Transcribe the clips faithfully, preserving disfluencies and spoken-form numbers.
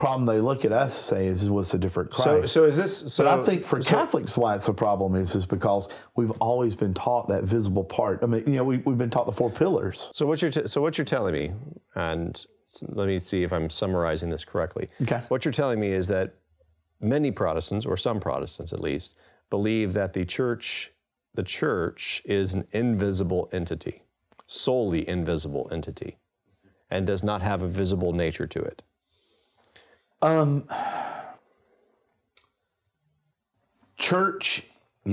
problem they look at us say is, what's a different Christ? So, so is this? So but I think for so, Catholics, why it's a problem is is because we've always been taught that visible part. I mean, you know, we, we've been taught the four pillars. So what you're t- so what you're telling me, and let me see if I'm summarizing this correctly. Okay. What you're telling me is that many Protestants, or some Protestants at least, believe that the church, the church is an invisible entity, solely invisible entity, and does not have a visible nature to it. Um, church,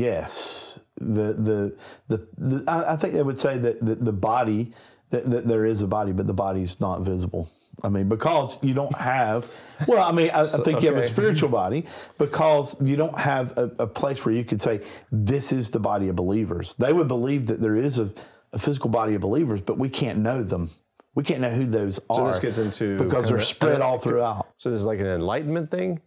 yes. The the the, the I, I think they would say that the, the body that, that there is a body, but the body's not visible. I mean, because you don't have. Well, I mean, I, I think okay. you have a spiritual body because you don't have a, a place where you could say this is the body of believers. They would believe that there is a, a physical body of believers, but we can't know them. We can't know who those are. So this gets into because they're spread all throughout. So this is like an enlightenment thing?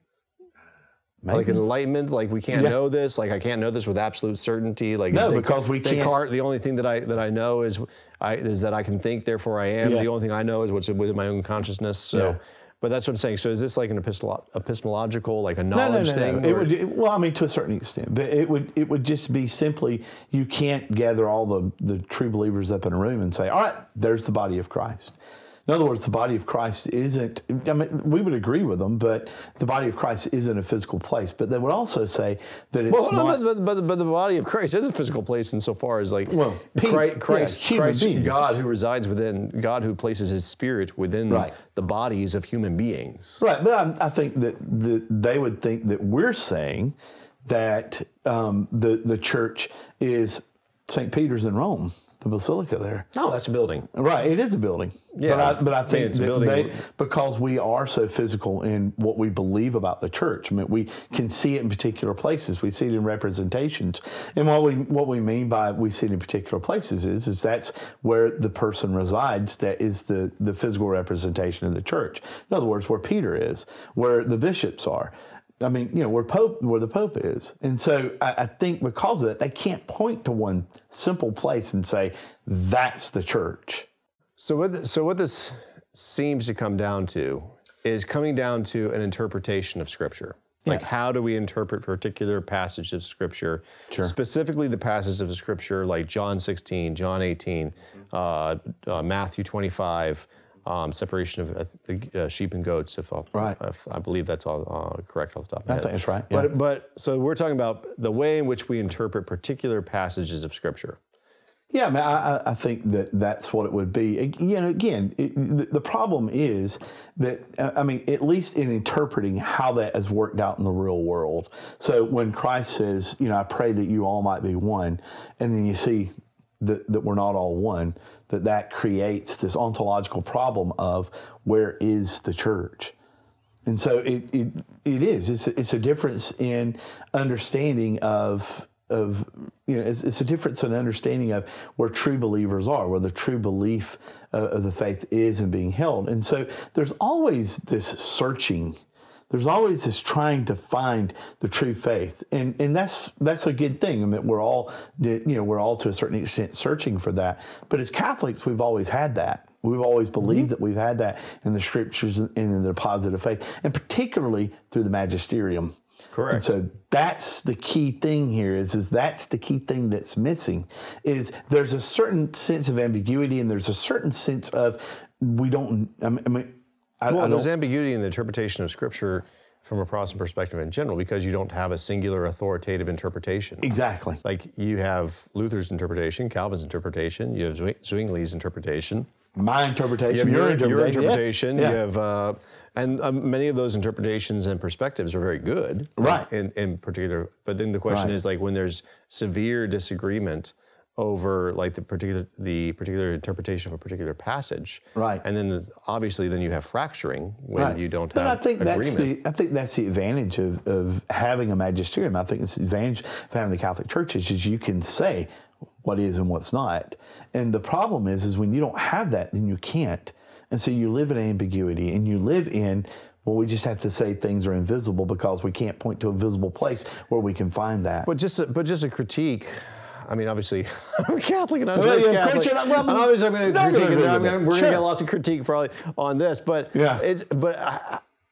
Maybe. Like enlightenment, like we can't Yeah. know this, like I can't know this with absolute certainty. Like No, Descartes, because we can't- Descartes, the only thing that I that I know is I is that I can think, therefore I am. Yeah. The only thing I know is what's within my own consciousness. So, Yeah. but that's what I'm saying. So is this like an epistolo- epistemological, like a No, no, knowledge no, thing? no. It or- would, it- well, I mean, to a certain extent, but it would it would just be simply you can't gather all the, the true believers up in a room and say, all right, there's the body of Christ. In other words, the body of Christ isn't, I mean, we would agree with them, but the body of Christ isn't a physical place. But they would also say that it's Well, hold not. on, but, but, but the body of Christ is a physical place insofar as like Well, people, Christ, Christ, yeah, human Christ beings. God who resides within, God who places his spirit within Right. the bodies of human beings. Right, but I, I think that the, they would think that we're saying that um, the, the church is Saint Peter's in Rome, the basilica there. No, that's a building. Right, it is a building. Yeah. But I, but I I mean, think it's a that building. they, because we are so physical in what we believe about the church, I mean, we can see it in particular places. We see it in representations. And what we what we mean by we see it in particular places is, is that's where the person resides that is the, the physical representation of the church. In other words, where Peter is, where the bishops are. I mean, you know, where Pope, where the Pope is. And so I, I think because of that, they can't point to one simple place and say, that's the church. So what, so what this seems to come down to is coming down to an interpretation of Scripture. Like, Yeah. how do we interpret particular passages of Scripture? Sure. Specifically the passages of Scripture like John sixteen, John eighteen, uh, uh, Matthew twenty-five, um, separation of uh, uh, sheep and goats, if, I'll, Right. if I believe that's all uh, correct off the top of my I head. think that's right. Yeah. But, but, so we're talking about the way in which we interpret particular passages of Scripture. Yeah, I mean, I, I think that that's what it would be. You know, again, it, the, the problem is that, uh, I mean, at least in interpreting how that has worked out in the real world. So when Christ says, you know, I pray that you all might be one, and then you see that, that we're not all one, that that creates this ontological problem of where is the church? And so it it, it is. It's a, it's a difference in understanding of of you know it's, it's a difference in understanding of where true believers are, where the true belief uh, of the faith is and being held. And so there's always this searching. There's always this trying to find the true faith, and and that's that's a good thing. I mean, we're all you know we're all to a certain extent searching for that. But as Catholics, we've always had that. We've always believed mm-hmm. that we've had that in the Scriptures and in the deposit of faith, and particularly through the magisterium. Correct. And so that's the key thing here. Is is that's the key thing that's missing. Is there's a certain sense of ambiguity, and there's a certain sense of we don't. I mean. I, well, I there's ambiguity in the interpretation of Scripture from a Protestant perspective in general because you don't have a singular authoritative interpretation. Exactly. Like you have Luther's interpretation, Calvin's interpretation, you have Zwingli's interpretation. My interpretation, you have your, your interpretation. Your interpretation Yeah. You have, uh, and um, many of those interpretations and perspectives are very good. Right. In, in particular, but then the question Right. is like when there's severe disagreement over like the particular the particular interpretation of a particular passage, right? And then the, obviously then you have fracturing when right. you don't but have I think agreement. that's the I think that's the advantage of, of having a magisterium. I think it's the advantage of having the Catholic churches is you can say what is and what's not. And the problem is is when you don't have that, then you can't. And so you live in ambiguity, and you live in well, we just have to say things are invisible because we can't point to a visible place where we can find that. But just a, but just a critique. I mean, obviously, I'm a Catholic and I'm well, raised yeah, Catholic. Christian, well, and obviously, I'm going to critique it. I'm gonna, we're sure. going to get lots of critique probably on this. But yeah. it's but I,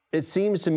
it seems to me